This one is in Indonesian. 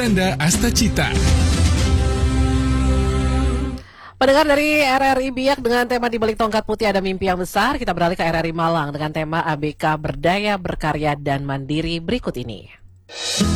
Ananda Astacita. Pendengar dari RRI Biak dengan tema Di Balik Tongkat Putih Ada Mimpi Yang Besar, kita beralih ke RRI Malang dengan tema ABK Berdaya, Berkarya, dan Mandiri berikut ini.